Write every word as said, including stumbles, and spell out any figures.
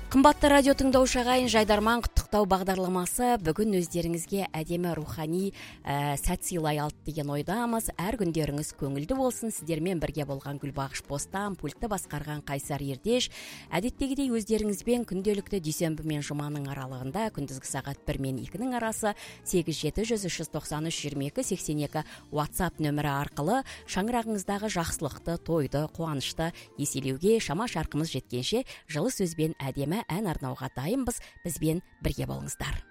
Қымбатты радио тыңдаушы ағайын, Жайдарман құттықтау бағдарламасы бүгін өздеріңізге әдемі рухани ә, сәт сыйлай алды деген ойдамыз. Әр күндеріңіз көңілді болсын. Сіздермен бірге болған Гүлбағыш Бостан, пультті басқарған Қайсар Ердеш. Әдеттегідей өздеріңізбен күнделікті дүйсенбі мен жұманың аралығында күндізгі сағат бір мен екінің арасы сегіз жеті жүз үш жүз тоқсан үш жиырма екі сексен екі WhatsApp нөмірі арқылы шаңырағыңыздағы жақсылықты, тойды, қуанышты еселеуге шама шарқымыз жеткенше жылы сөзбен әдемі ән арнауға дайынбыз. Бізбен бірге болыңыздар.